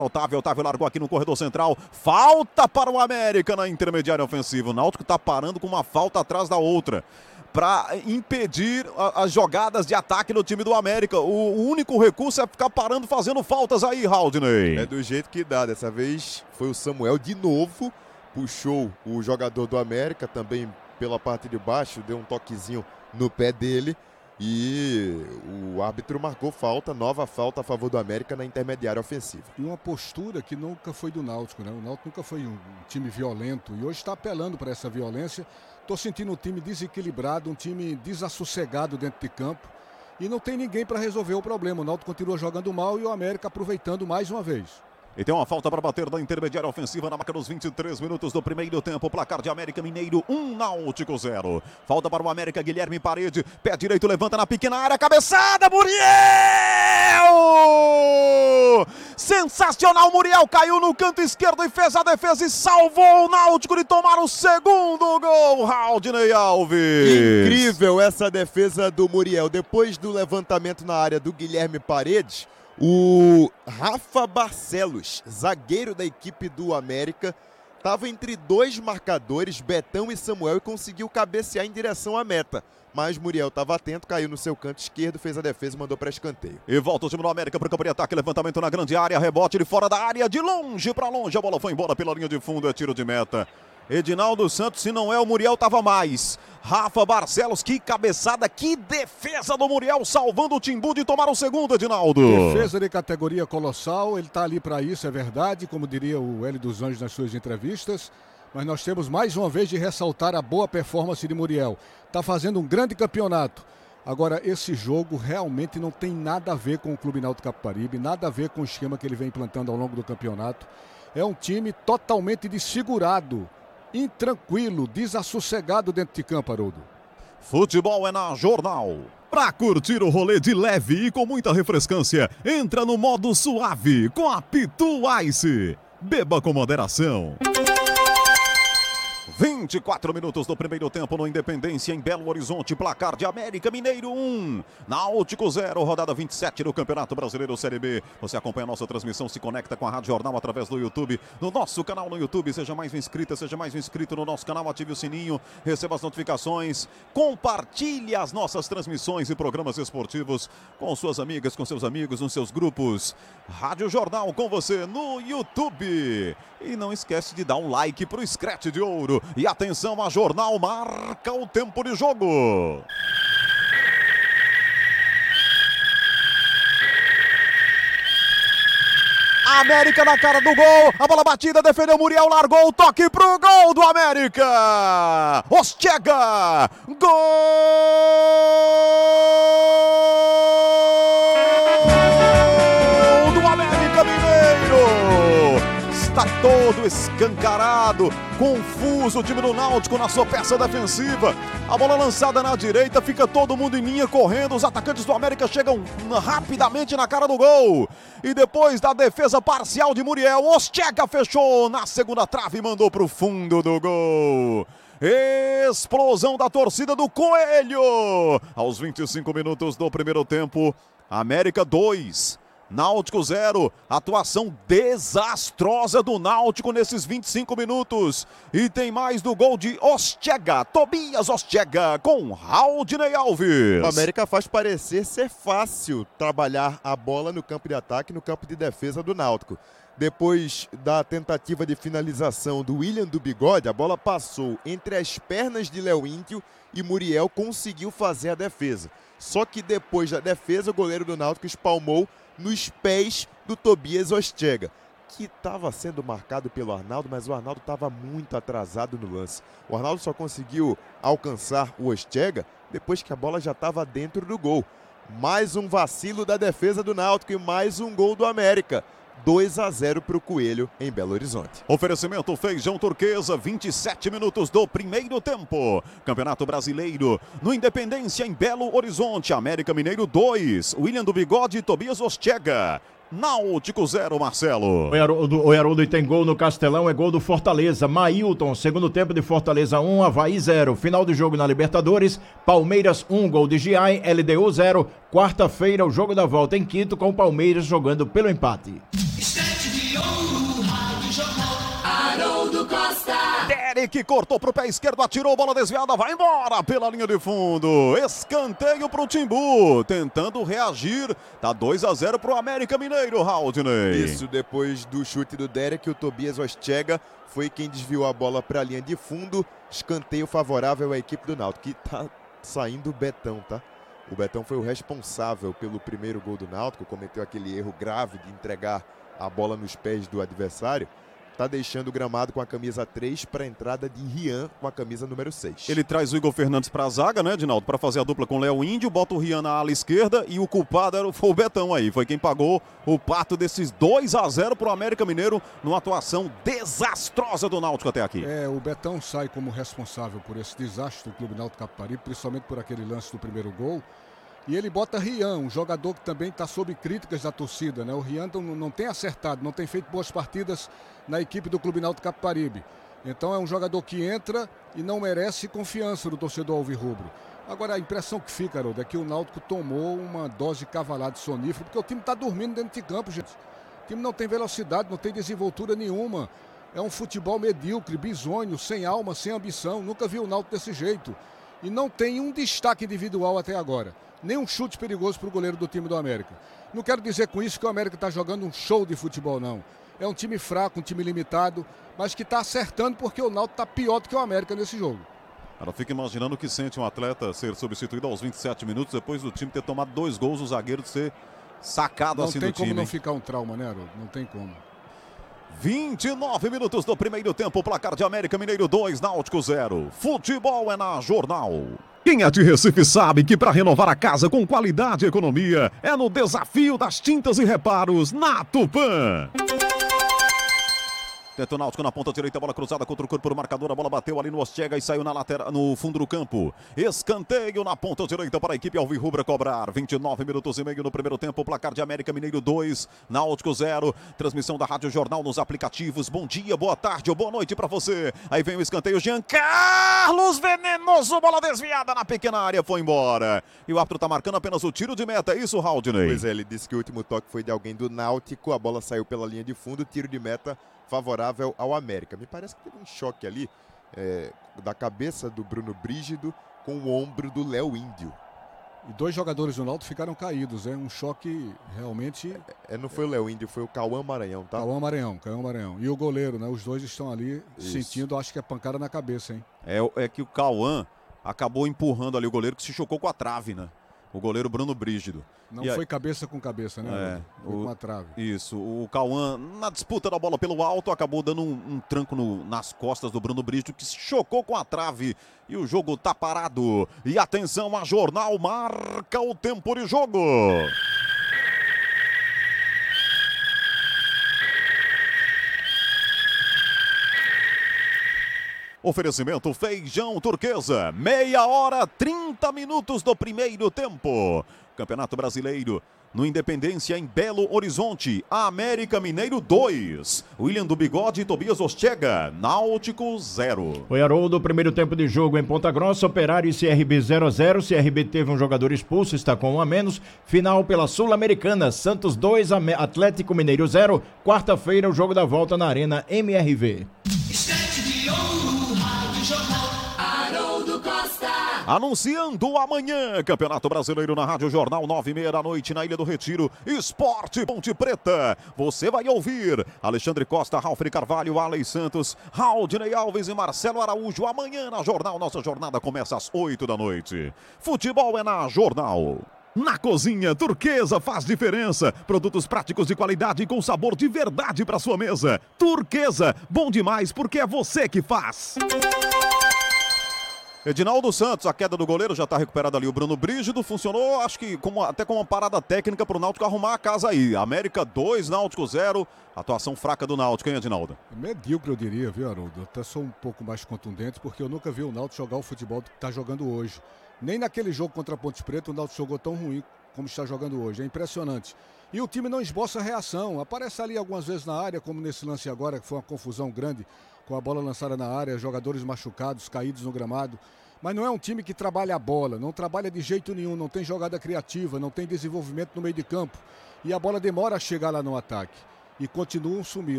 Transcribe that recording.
Otávio largou aqui no corredor central, falta para o América na intermediária ofensiva. O Náutico está parando com uma falta atrás da outra para impedir as jogadas de ataque no time do América. O único recurso é ficar parando, fazendo faltas aí, Haldney. É do jeito que dá, dessa vez foi o Samuel de novo, puxou o jogador do América também pela parte de baixo, deu um toquezinho no pé dele. E o árbitro marcou falta, nova falta a favor do América na intermediária ofensiva. E uma postura que nunca foi do Náutico, né? O Náutico nunca foi um time violento e hoje está apelando para essa violência. Estou sentindo um time desequilibrado, um time desassossegado dentro de campo e não tem ninguém para resolver o problema. O Náutico continua jogando mal e o América aproveitando mais uma vez. E tem uma falta para bater da intermediária ofensiva na marca dos 23 minutos do primeiro tempo. Placar de América Mineiro 1, Náutico 0. Falta para o América, Guilherme Parede. Pé direito, levanta na pequena área. Cabeçada, Muriel! Sensacional, Muriel caiu no canto esquerdo e fez a defesa e salvou o Náutico de tomar o segundo gol. Haldney Alves. Incrível essa defesa do Muriel. Depois do levantamento na área do Guilherme Paredes, o Rafa Barcelos, zagueiro da equipe do América, estava entre dois marcadores, Betão e Samuel, e conseguiu cabecear em direção à meta. Mas Muriel estava atento, caiu no seu canto esquerdo, fez a defesa e mandou para escanteio. E volta o time do América para o campo de ataque, levantamento na grande área, rebote de fora da área, de longe para longe, a bola foi embora pela linha de fundo, é tiro de meta. Edinaldo Santos, se não é o Muriel, estava mais. Rafa Barcelos, que cabeçada, que defesa do Muriel, salvando o Timbu de tomar o segundo, Edinaldo. Defesa de categoria colossal, ele está ali para isso, é verdade, como diria o Hélio dos Anjos nas suas entrevistas. Mas nós temos mais uma vez de ressaltar a boa performance de Muriel. Está fazendo um grande campeonato. Agora, esse jogo realmente não tem nada a ver com o Clube Náutico Capibaribe, nada a ver com o esquema que ele vem implantando ao longo do campeonato. É um time totalmente desfigurado, intranquilo, desassossegado dentro de campo, Haroldo. Futebol é na Jornal. Pra curtir o rolê de leve e com muita refrescância, entra no modo suave com a Pitu Ice. Beba com moderação. 24 minutos do primeiro tempo no Independência, em Belo Horizonte. Placar de América Mineiro 1, Náutico 0, rodada 27 do Campeonato Brasileiro Série B. Você acompanha a nossa transmissão, se conecta com a Rádio Jornal através do YouTube, no nosso canal no YouTube. Seja mais um inscrita, seja mais um inscrito no nosso canal, ative o sininho, receba as notificações, compartilhe as nossas transmissões e programas esportivos com suas amigas, com seus amigos, nos seus grupos. Rádio Jornal com você no YouTube. E não esquece de dar um like pro Scratch de Ouro. E atenção, a Jornal marca o tempo de jogo. América na cara do gol, a bola batida, defendeu Muriel, largou o toque pro gol do América. Ostega, gol do América Mineiro. Está todo escancarado, confuso o time do Náutico na sua peça defensiva. A bola lançada na direita, fica todo mundo em linha correndo. Os atacantes do América chegam rapidamente na cara do gol. E depois da defesa parcial de Muriel, Ostega fechou na segunda trave e mandou para o fundo do gol. Explosão da torcida do Coelho. Aos 25 minutos do primeiro tempo, América 2. Náutico 0, atuação desastrosa do Náutico nesses 25 minutos. E tem mais do gol de Ostega, Tobias Ostega, com Haldney Alves. O América faz parecer ser fácil trabalhar a bola no campo de ataque e no campo de defesa do Náutico. Depois da tentativa de finalização do William do Bigode, a bola passou entre as pernas de Léo Íntio e Muriel conseguiu fazer a defesa. Só que depois da defesa, o goleiro do Náutico espalmou nos pés do Tobias Ostega, que estava sendo marcado pelo Arnaldo, mas o Arnaldo estava muito atrasado no lance. O Arnaldo só conseguiu alcançar o Ostega depois que a bola já estava dentro do gol. Mais um vacilo da defesa do Náutico e mais um gol do América. 2-0 para o Coelho em Belo Horizonte. Oferecimento Feijão Turquesa, 27 minutos do primeiro tempo. Campeonato Brasileiro no Independência em Belo Horizonte. América Mineiro 2, William do Bigode e Tobias Ostega. Náutico 0, Marcelo. O Haroldo, tem gol no Castelão, é gol do Fortaleza. Mailton, segundo tempo de Fortaleza 1, Avaí 0. Final do jogo na Libertadores, Palmeiras 1, gol de Giai, LDU 0. Quarta-feira, o jogo da volta em Quito, com o Palmeiras jogando pelo empate. Haroldo Costa. Derek cortou pro pé esquerdo, atirou, bola desviada, vai embora pela linha de fundo. Escanteio pro Timbu, tentando reagir. Tá 2-0 pro América Mineiro, Haldney. Isso, depois do chute do Derek, o Tobias Ostega foi quem desviou a bola para a linha de fundo. Escanteio favorável à equipe do Náutico, que tá saindo o Betão, tá? O Betão foi o responsável pelo primeiro gol do Náutico, cometeu aquele erro grave de entregar a bola nos pés do adversário. Tá deixando o gramado com a camisa 3 para a entrada de Rian com a camisa número 6. Ele traz o Igor Fernandes para a zaga, né, Edinaldo? Para fazer a dupla com o Léo Índio, bota o Rian na ala esquerda e o culpado foi o Betão aí. Foi quem pagou o pato desses 2-0 pro América Mineiro numa atuação desastrosa do Náutico até aqui. O Betão sai como responsável por esse desastre do Clube Náutico Capibaribe, principalmente por aquele lance do primeiro gol. E ele bota Rian, um jogador que também está sob críticas da torcida, né? O Rian não tem acertado, não tem feito boas partidas na equipe do Clube Náutico Capibaribe. Então é um jogador que entra e não merece confiança do torcedor alvirrubro. Agora a impressão que fica, Haroldo, é que o Náutico tomou uma dose cavalada de sonífero, porque o time está dormindo dentro de campo, gente. O time não tem velocidade, não tem desenvoltura nenhuma. É um futebol medíocre, bizonho, sem alma, sem ambição. Nunca vi o Náutico desse jeito. E não tem um destaque individual até agora. Nem um chute perigoso para o goleiro do time do América. Não quero dizer com isso que o América está jogando um show de futebol, não. É um time fraco, um time limitado, mas que está acertando porque o Náutico está pior do que o América nesse jogo. Ela fica imaginando o que sente um atleta ser substituído aos 27 minutos depois do time ter tomado 2 gols, o zagueiro ser sacado assim do time. Não tem como não ficar um trauma, né, Haroldo? Não tem como. 29 minutos do primeiro tempo, placar de América Mineiro 2, Náutico 0. Futebol é na Jornal. Quem é de Recife sabe que para renovar a casa com qualidade e economia é no desafio das tintas e reparos na Tupã. Tenta o Náutico na ponta direita, bola cruzada contra o corpo do marcador, a bola bateu ali no Ostega e saiu na lateral, no fundo do campo. Escanteio na ponta direita para a equipe alvirrubra cobrar. 29 minutos e meio no primeiro tempo, placar de América Mineiro 2, Náutico 0. Transmissão da Rádio Jornal nos aplicativos. Bom dia, boa tarde ou boa noite para você. Aí vem o escanteio, Jean Carlos venenoso, bola desviada na pequena área, foi embora. E o árbitro tá marcando apenas o tiro de meta, é isso, Haldney? Pois é, ele disse que o último toque foi de alguém do Náutico, a bola saiu pela linha de fundo, tiro de meta favorável ao América. Me parece que teve um choque ali da cabeça do Bruno Brígido com o ombro do Léo Índio. E 2 jogadores do Náutico ficaram caídos, um choque realmente... Não foi o Léo Índio, foi o Cauã Maranhão, tá? Cauã Maranhão. E o goleiro, né? Os dois estão ali sentindo, acho que é pancada na cabeça, hein? É que o Cauã acabou empurrando ali o goleiro que se chocou com a trave, né? O goleiro Bruno Brígido. Não foi cabeça com cabeça, né? Foi com a trave. Isso. O Cauã, na disputa da bola pelo alto, acabou dando um tranco nas costas do Bruno Brígido, que se chocou com a trave. E o jogo tá parado. E atenção, a Jornal marca o tempo de jogo. Oferecimento Feijão Turquesa, 1h30 do primeiro tempo. Campeonato Brasileiro no Independência em Belo Horizonte. América Mineiro 2. William do Bigode e Tobias Ostega. Náutico 0. Foi Haroldo, primeiro tempo de jogo em Ponta Grossa. Operário e CRB 0-0. CRB teve um jogador expulso, está com 1 a menos. Final pela Sul-Americana. Santos 2, Atlético Mineiro 0. Quarta-feira o jogo da volta na Arena MRV. Anunciando amanhã, Campeonato Brasileiro na Rádio Jornal, 9h30 da noite na Ilha do Retiro, Esporte Ponte Preta. Você vai ouvir Alexandre Costa, Ralf Carvalho, Alex Santos, Haldney Alves e Marcelo Araújo. Amanhã na Jornal, nossa jornada começa às 8 da noite. Futebol é na Jornal. Na cozinha, Turquesa faz diferença. Produtos práticos de qualidade e com sabor de verdade para sua mesa. Turquesa, bom demais porque é você que faz. Edinaldo Santos, a queda do goleiro, já está recuperado ali o Bruno Brígido, funcionou, acho que até como uma parada técnica para o Náutico arrumar a casa aí. América 2, Náutico 0, atuação fraca do Náutico, hein, Edinaldo? Medíocre, eu diria, viu, Haroldo? Até sou um pouco mais contundente, porque eu nunca vi o Náutico jogar o futebol que está jogando hoje. Nem naquele jogo contra a Ponte Preta o Náutico jogou tão ruim como está jogando hoje, é impressionante. E o time não esboça reação, aparece ali algumas vezes na área, como nesse lance agora, que foi uma confusão grande, com a bola lançada na área, jogadores machucados, caídos no gramado. Mas não é um time que trabalha a bola, não trabalha de jeito nenhum, não tem jogada criativa, não tem desenvolvimento no meio de campo. E a bola demora a chegar lá no ataque. E continuam sumidos.